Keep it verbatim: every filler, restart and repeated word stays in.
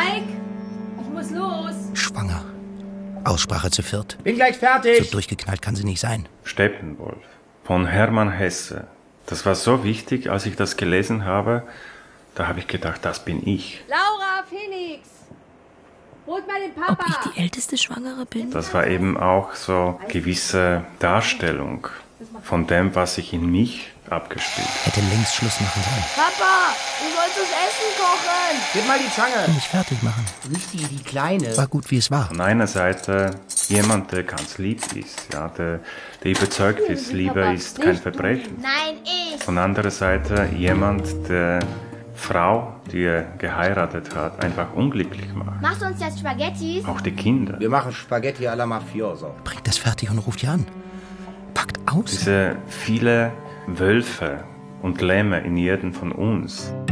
Mike, ich muss los. Schwanger. Aussprache zu viert. Bin gleich fertig. So durchgeknallt kann sie nicht sein. Steppenwolf von Hermann Hesse. Das war so wichtig, als ich das gelesen habe. Da habe ich gedacht, das bin ich. Laura, Felix, holt mal den Papa. Ob ich die älteste Schwangere bin? Das war eben auch so eine gewisse Darstellung von dem, was sich in mich abgespielt. Hätte längst Schluss machen sollen. Papa, du sollst das Essen kochen. Gib mal die Zange. Nicht fertig machen. Nicht die, die kleine. War gut, wie es war. Von einer Seite jemand, der ganz lieb ist, ja, der, der überzeugt ist, Liebe ist kein Verbrechen. Nein, ich. Von anderer Seite jemand, der Frau, die er geheiratet hat, einfach unglücklich macht. Machst du uns jetzt Spaghetti? Auch die Kinder. Wir machen Spaghetti alla Mafioso. Bringt das fertig und ruft ihr an. Packt aus. Diese viele Wölfe und Lämme in jedem von uns.